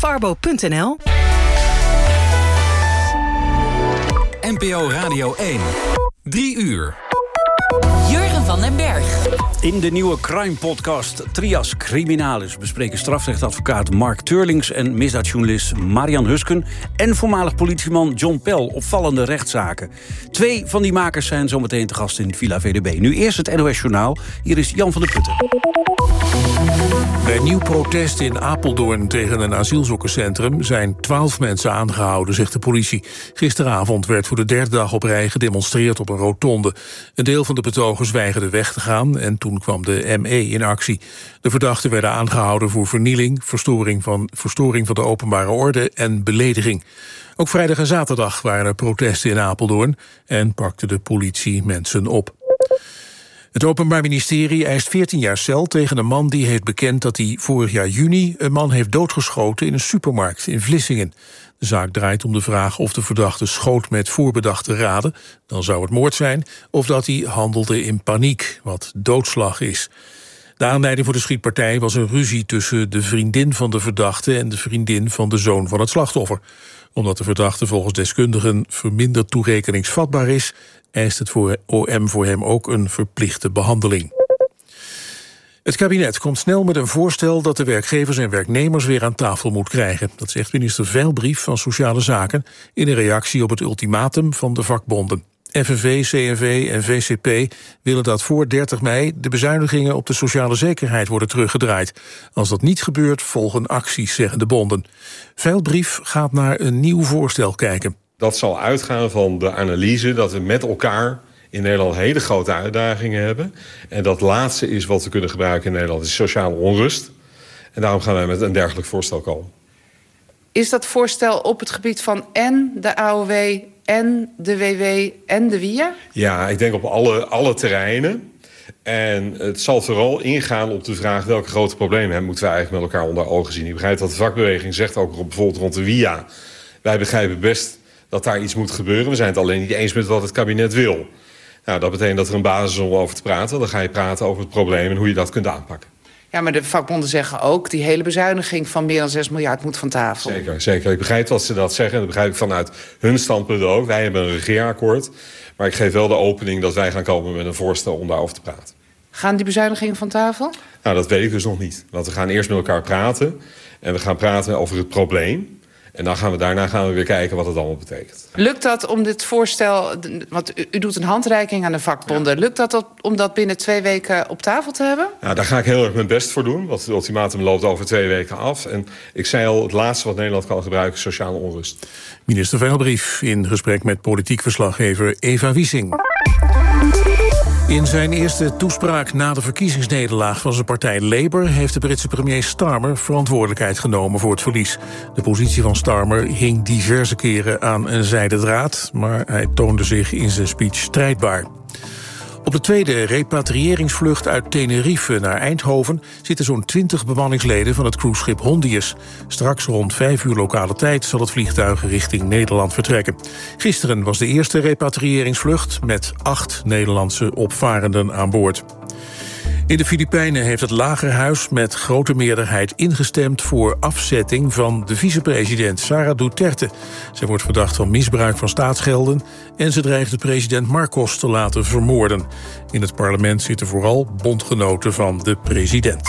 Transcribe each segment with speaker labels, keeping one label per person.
Speaker 1: of arbo.nl.
Speaker 2: NPO Radio 1. 3 uur.
Speaker 3: Jurgen van den Berg.
Speaker 4: In de nieuwe crime-podcast Trias Criminalis bespreken strafrechtadvocaat Mark Teurlings en misdaadjournalist Marian Husken en voormalig politieman John Pell opvallende rechtszaken. 2 van die makers zijn zometeen te gast in Villa VDB. Nu eerst het NOS-journaal. Hier is Jan van der Putten.
Speaker 5: Bij een nieuw protest in Apeldoorn tegen een asielzoekerscentrum zijn 12 mensen aangehouden, zegt de politie. Gisteravond werd voor de 3e dag op rij gedemonstreerd op een rotonde. Een deel van de betogers weigerde weg te gaan en toen kwam de ME in actie. De verdachten werden aangehouden voor vernieling, verstoring van de openbare orde en belediging. Ook vrijdag en zaterdag waren er protesten in Apeldoorn en pakte de politie mensen op. Het Openbaar Ministerie eist 14 jaar cel tegen een man die heeft bekend dat hij vorig jaar juni een man heeft doodgeschoten in een supermarkt in Vlissingen. De zaak draait om de vraag of de verdachte schoot met voorbedachte raden, dan zou het moord zijn, of dat hij handelde in paniek, wat doodslag is. De aanleiding voor de schietpartij was een ruzie tussen de vriendin van de verdachte en de vriendin van de zoon van het slachtoffer. Omdat de verdachte volgens deskundigen verminderd toerekeningsvatbaar is, eist het OM voor hem ook een verplichte behandeling. Het kabinet komt snel met een voorstel dat de werkgevers en werknemers weer aan tafel moet krijgen. Dat zegt minister Veilbrief van Sociale Zaken in een reactie op het ultimatum van de vakbonden. FNV, CNV en VCP willen dat voor 30 mei de bezuinigingen op de sociale zekerheid worden teruggedraaid. Als dat niet gebeurt, volgen acties, zeggen de bonden. Veilbrief gaat naar een nieuw voorstel kijken.
Speaker 6: Dat zal uitgaan van de analyse dat we met elkaar in Nederland hele grote uitdagingen hebben. En dat laatste is wat we kunnen gebruiken in Nederland, is sociale onrust. En daarom gaan wij met een dergelijk voorstel komen.
Speaker 7: Is dat voorstel op het gebied van en de AOW en de WW en de WIA? Ja,
Speaker 6: ik denk op alle terreinen. En het zal vooral ingaan op de vraag welke grote problemen moeten we eigenlijk met elkaar onder ogen zien. Ik begrijp dat de vakbeweging zegt ook bijvoorbeeld rond de WIA. Wij begrijpen best dat daar iets moet gebeuren. We zijn het alleen niet eens met wat het kabinet wil. Nou, dat betekent dat er een basis is om over te praten. Dan ga je praten over het probleem en hoe je dat kunt aanpakken.
Speaker 7: Ja, maar de vakbonden zeggen ook, die hele bezuiniging van meer dan 6 miljard moet van tafel.
Speaker 6: Zeker. Ik begrijp dat ze dat zeggen. Dat begrijp ik vanuit hun standpunt ook. Wij hebben een regeerakkoord. Maar ik geef wel de opening dat wij gaan komen met een voorstel om daarover te praten.
Speaker 7: Gaan die bezuinigingen van tafel?
Speaker 6: Nou, dat weet ik dus nog niet. Want we gaan eerst met elkaar praten. En we gaan praten over het probleem. En daarna gaan we weer kijken wat het allemaal betekent.
Speaker 7: Lukt dat om dit voorstel, want u doet een handreiking aan de vakbonden. Ja. Lukt dat om dat binnen 2 weken op tafel te hebben? Nou,
Speaker 6: daar ga ik heel erg mijn best voor doen. Want het ultimatum loopt over 2 weken af. En ik zei al, het laatste wat Nederland kan gebruiken is sociale onrust.
Speaker 5: Minister Veilbrief in gesprek met politiek verslaggever Eva Wiesing. In zijn eerste toespraak na de verkiezingsnederlaag van zijn partij Labour heeft de Britse premier Starmer verantwoordelijkheid genomen voor het verlies. De positie van Starmer hing diverse keren aan een zijden draad, maar hij toonde zich in zijn speech strijdbaar. Op de tweede repatriëringsvlucht uit Tenerife naar Eindhoven zitten zo'n 20 bemanningsleden van het cruiseschip Hondius. Straks rond 5 uur lokale tijd zal het vliegtuig richting Nederland vertrekken. Gisteren was de eerste repatriëringsvlucht met 8 Nederlandse opvarenden aan boord. In de Filipijnen heeft het Lagerhuis met grote meerderheid ingestemd voor afzetting van de vicepresident Sara Duterte. Zij wordt verdacht van misbruik van staatsgelden en ze dreigt de president Marcos te laten vermoorden. In het parlement zitten vooral bondgenoten van de president.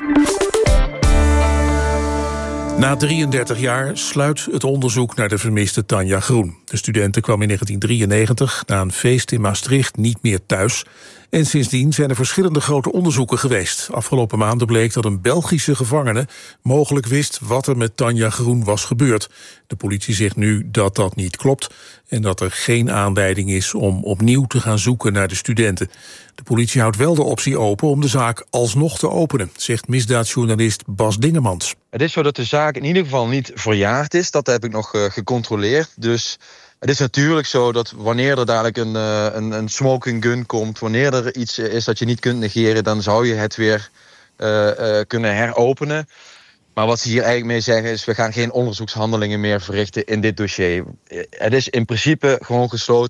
Speaker 5: Na 33 jaar sluit het onderzoek naar de vermiste Tanja Groen. De studente kwam in 1993 na een feest in Maastricht niet meer thuis. En sindsdien zijn er verschillende grote onderzoeken geweest. Afgelopen maanden bleek dat een Belgische gevangene mogelijk wist wat er met Tanja Groen was gebeurd. De politie zegt nu dat dat niet klopt en dat er geen aanleiding is om opnieuw te gaan zoeken naar de studenten. De politie houdt wel de optie open om de zaak alsnog te openen, zegt misdaadjournalist Bas Dingemans.
Speaker 8: Het is zo dat de zaak in ieder geval niet verjaard is. Dat heb ik nog gecontroleerd. Dus het is natuurlijk zo dat wanneer er dadelijk een smoking gun komt, wanneer er iets is dat je niet kunt negeren, dan zou je het weer kunnen heropenen. Maar wat ze hier eigenlijk mee zeggen is, we gaan geen onderzoekshandelingen meer verrichten in dit dossier. Het is in principe gewoon gesloten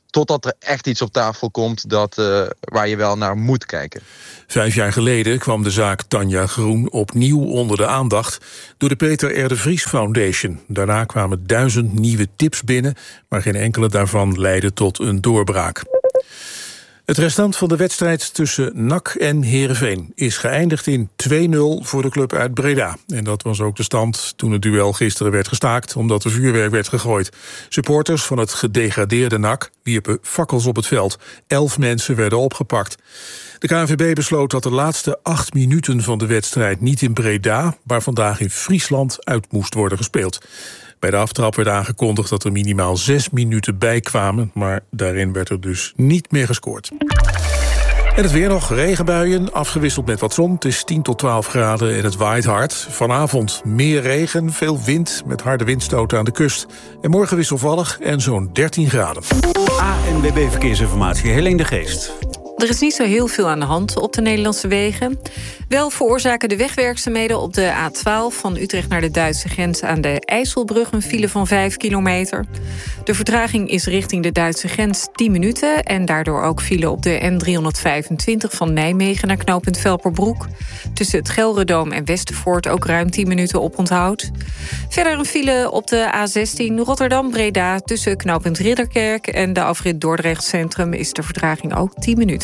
Speaker 8: Totdat er echt iets op tafel komt waar je wel naar moet kijken.
Speaker 5: 5 jaar geleden kwam de zaak Tanja Groen opnieuw onder de aandacht door de Peter R. de Vries Foundation. Daarna kwamen 1000 nieuwe tips binnen, maar geen enkele daarvan leidde tot een doorbraak. Het restant van de wedstrijd tussen NAC en Heerenveen is geëindigd in 2-0 voor de club uit Breda. En dat was ook de stand toen het duel gisteren werd gestaakt, omdat er vuurwerk werd gegooid. Supporters van het gedegradeerde NAC wierpen fakkels op het veld. 11 mensen werden opgepakt. De KNVB besloot dat de laatste 8 minuten van de wedstrijd niet in Breda, maar vandaag in Friesland uit moest worden gespeeld. Bij de aftrap werd aangekondigd dat er minimaal 6 minuten bij kwamen, maar daarin werd er dus niet meer gescoord. En het weer nog, regenbuien, afgewisseld met wat zon. Het is 10 tot 12 graden en het waait hard. Vanavond meer regen, veel wind met harde windstoten aan de kust. En morgen wisselvallig en zo'n 13 graden.
Speaker 4: ANWB Verkeersinformatie, Helene de Geest.
Speaker 1: Er is niet zo heel veel aan de hand op de Nederlandse wegen. Wel veroorzaken de wegwerkzaamheden op de A12 van Utrecht naar de Duitse grens aan de IJsselbrug een file van 5 kilometer. De vertraging is richting de Duitse grens 10 minuten en daardoor ook file op de N325 van Nijmegen naar knooppunt Velperbroek. Tussen het Gelredoom en Westervoort ook ruim 10 minuten oponthoud. Verder een file op de A16 Rotterdam-Breda tussen knooppunt Ridderkerk en de afrit Dordrecht Centrum is de vertraging ook 10 minuten.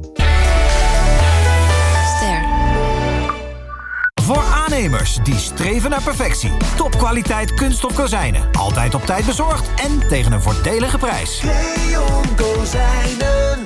Speaker 9: Voor aannemers die streven naar perfectie. Topkwaliteit kunststof kozijnen. Altijd op tijd bezorgd en tegen een voordelige prijs.
Speaker 10: Leon Kozijnen.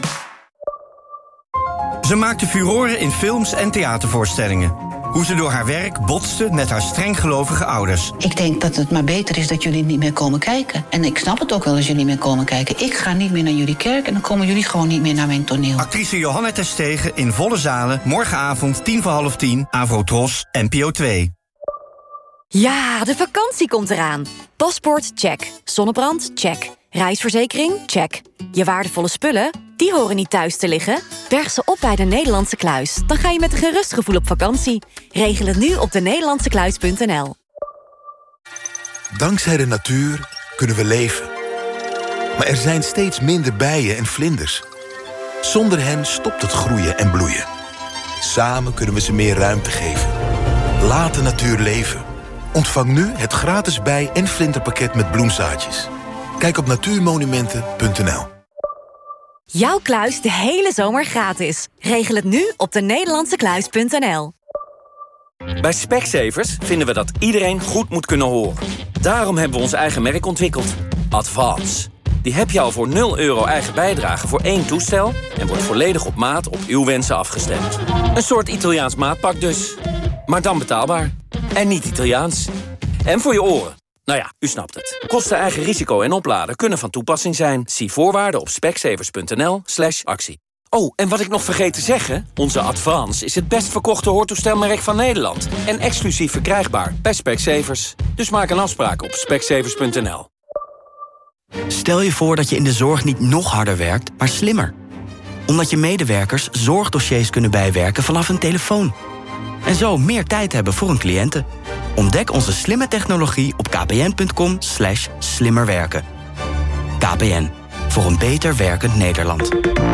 Speaker 11: Ze maakte furoren in films en theatervoorstellingen. Hoe ze door haar werk botste met haar strenggelovige ouders.
Speaker 12: Ik denk dat het maar beter is dat jullie niet meer komen kijken. En ik snap het ook wel als jullie niet meer komen kijken. Ik ga niet meer naar jullie kerk en dan komen jullie gewoon niet meer naar mijn toneel.
Speaker 11: Actrice Johanna Terstegen in volle zalen. Morgenavond 9:50, Avro Tros, NPO 2.
Speaker 13: Ja, de vakantie komt eraan. Paspoort, check. Zonnebrand, check. Reisverzekering, check. Je waardevolle spullen, die horen niet thuis te liggen. Berg ze op bij de Nederlandse Kluis. Dan ga je met een gerust gevoel op vakantie. Regel het nu op denederlandsekluis.nl.
Speaker 14: Dankzij de natuur kunnen we leven. Maar er zijn steeds minder bijen en vlinders. Zonder hen stopt het groeien en bloeien. Samen kunnen we ze meer ruimte geven. Laat de natuur leven. Ontvang nu het gratis bij- en vlinderpakket met bloemzaadjes. Kijk op natuurmonumenten.nl.
Speaker 13: Jouw kluis de hele zomer gratis. Regel het nu op denederlandsekluis.nl.
Speaker 15: Bij Specsavers vinden we dat iedereen goed moet kunnen horen. Daarom hebben we ons eigen merk ontwikkeld. Advance. Die heb je al voor €0 eigen bijdrage voor 1 toestel en wordt volledig op maat op uw wensen afgestemd. Een soort Italiaans maatpak dus. Maar dan betaalbaar. En niet Italiaans. En voor je oren. Nou ja, u snapt het. Kosten, eigen risico en opladen kunnen van toepassing zijn. Zie voorwaarden op specsavers.nl/actie. Oh, en wat ik nog vergeet te zeggen. Onze Advance is het best verkochte hoortoestelmerk van Nederland. En exclusief verkrijgbaar bij Specsavers. Dus maak een afspraak op specsavers.nl.
Speaker 16: Stel je voor dat je in de zorg niet nog harder werkt, maar slimmer. Omdat je medewerkers zorgdossiers kunnen bijwerken vanaf een telefoon. En zo meer tijd hebben voor hun cliënten. Ontdek onze slimme technologie op kpn.com/slimmerwerken. KPN, voor een beter werkend Nederland.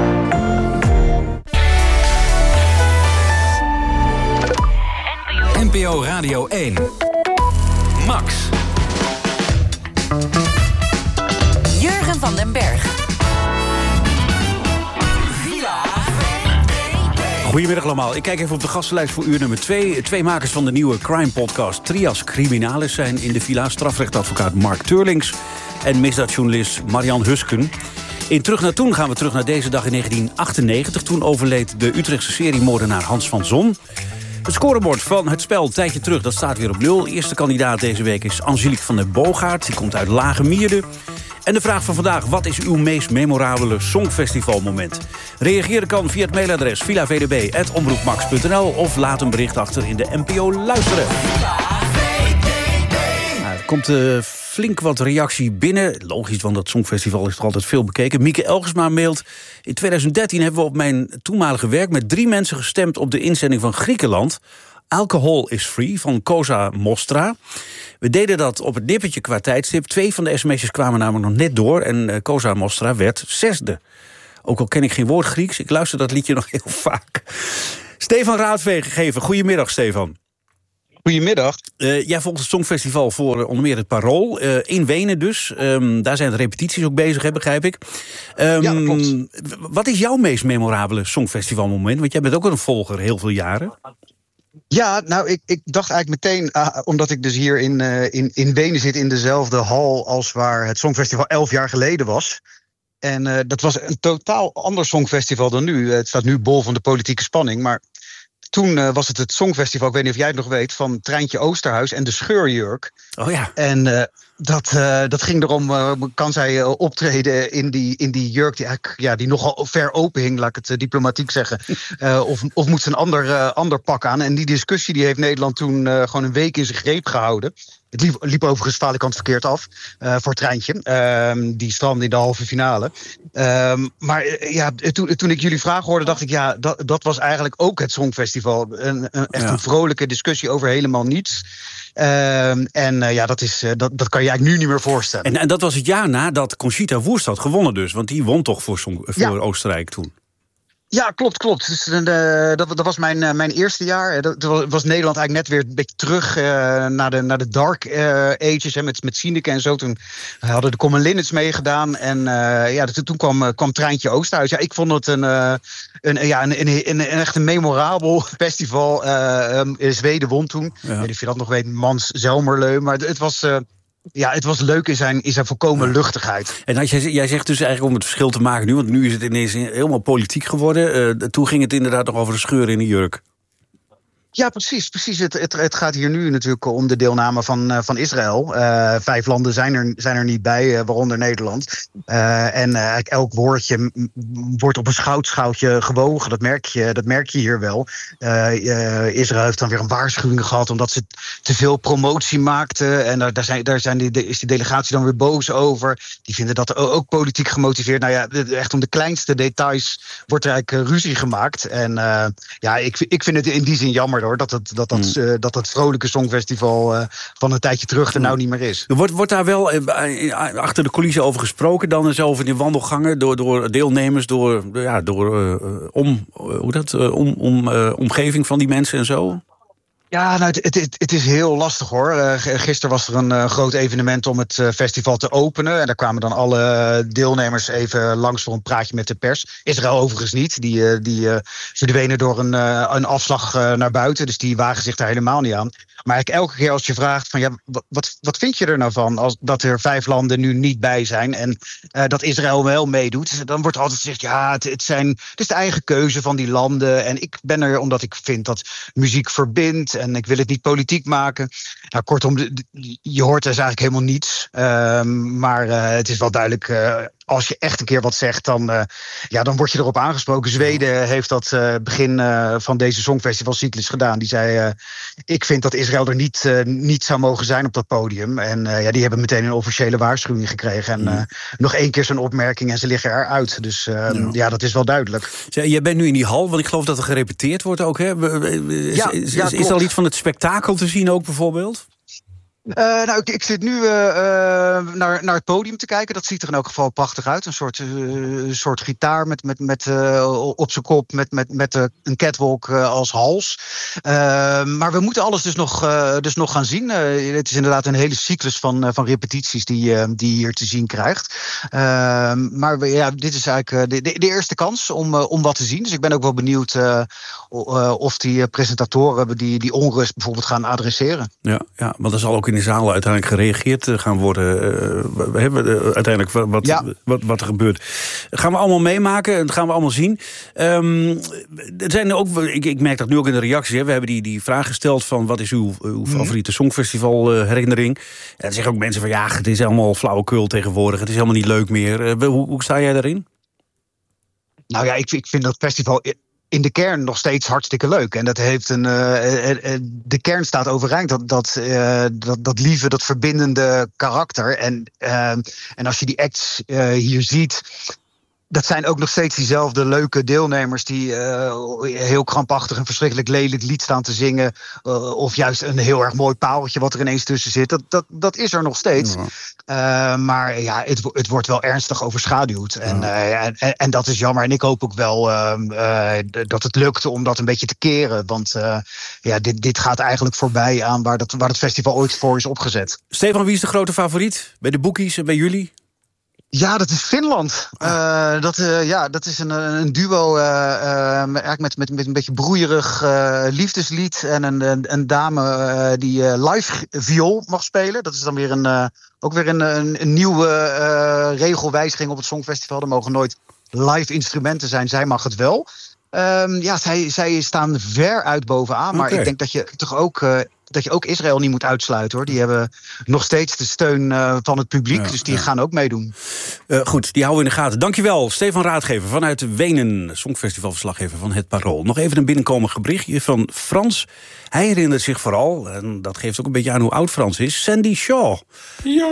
Speaker 2: NPO Radio 1. Max.
Speaker 3: Jurgen van den Berg.
Speaker 4: Goedemiddag allemaal. Ik kijk even op de gastenlijst voor uur nummer 2. 2 makers van de nieuwe crime-podcast Trias Criminalis zijn in de villa. Strafrechtadvocaat Mark Teurlings en misdaadjournalist Marian Husken. In Terug naar Toen gaan we terug naar deze dag in 1998. Toen overleed de Utrechtse seriemoordenaar Hans van Zon. Het scorebord van het spel een tijdje terug, dat staat weer op 0. Eerste kandidaat deze week is Angelique van der Boogaard. Die komt uit Lagemierde. En de vraag van vandaag: wat is uw meest memorabele songfestivalmoment? Reageren kan via het mailadres villavdb@omroepmax.nl of laat een bericht achter in de NPO Luisteren. Er komt flink wat reactie binnen. Logisch, want dat songfestival is toch altijd veel bekeken. Mieke Elgersma mailt: in 2013 hebben we op mijn toenmalige werk met 3 mensen gestemd op de inzending van Griekenland. Alcohol is Free van Cosa Mostra. We deden dat op het nippertje qua tijdstip. 2 van de sms'jes kwamen namelijk nog net door en Cosa Mostra werd 6e. Ook al ken ik geen woord Grieks, ik luister dat liedje nog heel vaak. Stefan Raadgever, goedemiddag Stefan.
Speaker 17: Goedemiddag.
Speaker 4: Jij volgt het Songfestival voor onder meer het Parool. In Wenen dus. Daar zijn de repetities ook bezig, begrijp ik.
Speaker 17: Ja, klopt.
Speaker 4: Wat is jouw meest memorabele Songfestivalmoment? Want jij bent ook een volger heel veel jaren.
Speaker 17: Ja, nou, ik dacht eigenlijk meteen, omdat ik dus hier in Wenen zit, in dezelfde hal als waar het Songfestival 11 jaar geleden was. En dat was een totaal ander Songfestival dan nu. Het staat nu bol van de politieke spanning, maar toen was het Songfestival, ik weet niet of jij het nog weet, van Treintje Oosterhuis en de Scheurjurk.
Speaker 4: Oh ja.
Speaker 17: En dat ging erom, kan zij optreden in die jurk die nogal ver open hing, laat ik het diplomatiek zeggen. Of moet ze een ander pak aan? En die discussie die heeft Nederland toen gewoon een week in zijn greep gehouden. Het liep overigens falikant verkeerd af voor Treintje. Die strandde in de halve finale. Maar toen ik jullie vraag hoorde, dacht ik, ja, dat was eigenlijk ook het Songfestival. Echt een vrolijke discussie over helemaal niets. Dat kan je eigenlijk nu niet meer voorstellen.
Speaker 4: En dat was het jaar nadat Conchita Wurst had gewonnen dus. Want die won toch voor Oostenrijk toen.
Speaker 17: Ja, klopt. Dus, dat was mijn eerste jaar. Dat was Nederland eigenlijk net weer een beetje terug naar de dark ages. Met Sineke en zo. Toen hadden de Common Linnets meegedaan. En toen kwam Treintje Oosterhuis. Ja, ik vond het een echt een memorabel festival. Zweden won toen. Ja. Ik weet niet of je dat nog weet, Mans Zelmerleu. Maar het was... het was leuk in zijn volkomen luchtigheid.
Speaker 4: En jij zegt dus eigenlijk om het verschil te maken nu, want nu is het ineens helemaal politiek geworden. Toen ging het inderdaad nog over de scheur in de jurk.
Speaker 17: Ja, precies. Het gaat hier nu natuurlijk om de deelname van Israël. 5 landen zijn er niet bij, waaronder Nederland. Eigenlijk elk woordje wordt op een schoutje gewogen. Dat merk je hier wel. Israël heeft dan weer een waarschuwing gehad omdat ze te veel promotie maakten. En is die delegatie dan weer boos over. Die vinden dat ook politiek gemotiveerd. Nou ja, echt om de kleinste details wordt er eigenlijk ruzie gemaakt. En ik vind het in die zin jammer hoor, dat vrolijke Songfestival van een tijdje terug er nou niet meer is.
Speaker 4: Wordt daar wel achter de coulissen over gesproken dan en zo over in de wandelgangen door deelnemers, omgeving van die mensen en zo?
Speaker 17: Ja, nou, het is heel lastig hoor. Gisteren was er een groot evenement om het festival te openen. En daar kwamen dan alle deelnemers even langs voor een praatje met de pers. Israël overigens niet. Die verdwenen door een afslag naar buiten. Dus die wagen zich daar helemaal niet aan. Maar eigenlijk elke keer als je vraagt van ja, wat vind je er nou van dat er 5 landen nu niet bij zijn en dat Israël wel meedoet, dan wordt altijd gezegd ja, het is de eigen keuze van die landen en ik ben er omdat ik vind dat muziek verbindt en ik wil het niet politiek maken. Nou, kortom, je hoort dus eigenlijk helemaal niets. Maar het is wel duidelijk, als je echt een keer wat zegt, dan word je erop aangesproken. Zweden heeft dat begin van deze Songfestivalcyclus gedaan. Die zei, ik vind dat Israël er niet zou mogen zijn op dat podium. En die hebben meteen een officiële waarschuwing gekregen. En nog 1 keer zo'n opmerking en ze liggen eruit. Dus dat is wel duidelijk.
Speaker 4: Jij bent nu in die hal, want ik geloof dat er gerepeteerd wordt ook. Hè? Is er al iets van het spektakel te zien ook bijvoorbeeld?
Speaker 17: Ik zit nu naar het podium te kijken. Dat ziet er in elk geval prachtig uit. Een soort gitaar met op zijn kop met een catwalk als hals. Maar we moeten alles dus nog gaan zien. Het is inderdaad een hele cyclus van repetities die je hier te zien krijgt. Maar dit is eigenlijk de eerste kans om wat te zien. Dus ik ben ook wel benieuwd of die presentatoren die onrust bijvoorbeeld gaan adresseren.
Speaker 4: Ja, want er zal ook in de zaal uiteindelijk gereageerd gaan worden. Uiteindelijk wat er gebeurt. Dat gaan we allemaal meemaken. Dat gaan we allemaal zien. Er zijn ook, ik merk dat nu ook in de reacties. Hè, we hebben die vraag gesteld van wat is uw favoriete Songfestival herinnering. En dan zeggen ook mensen van ja, het is allemaal flauwekul tegenwoordig. Het is helemaal niet leuk meer. Hoe sta jij daarin? Nou ja,
Speaker 17: ik vind dat festival in de kern nog steeds hartstikke leuk. En dat heeft de kern staat overeind. Dat lieve, dat verbindende karakter. En als je die acts hier ziet, Dat zijn ook nog steeds diezelfde leuke deelnemers die heel krampachtig een verschrikkelijk lelijk lied staan te zingen. Of juist een heel erg mooi pareltje wat er ineens tussen zit. Dat is er nog steeds. Maar ja, het wordt wel ernstig overschaduwd. En dat is jammer. En ik hoop ook wel dat het lukt om dat een beetje te keren. Want dit gaat eigenlijk voorbij aan waar het festival ooit voor is opgezet.
Speaker 4: Stefan, wie is de grote favoriet? Bij de boekies en bij jullie?
Speaker 17: Ja, dat is Finland. Dat is een duo eigenlijk met een beetje broeierig liefdeslied. En een dame die live viool mag spelen. Dat is dan weer een nieuwe regelwijziging op het Songfestival. Er mogen nooit live instrumenten zijn. Zij mag het wel. Zij staan ver uit bovenaan. Maar ik denk dat je toch ook Israël niet moet uitsluiten, hoor. Die hebben nog steeds de steun van het publiek. Dus die gaan ook meedoen.
Speaker 4: Goed, die houden we in de gaten. Dankjewel, Stefan Raadgever vanuit Wenen. Songfestivalverslaggever van Het Parool. Nog even een binnenkomend berichtje van Frans. Hij herinnert zich vooral, en dat geeft ook een beetje aan hoe oud Frans is, Sandy Shaw. Ja.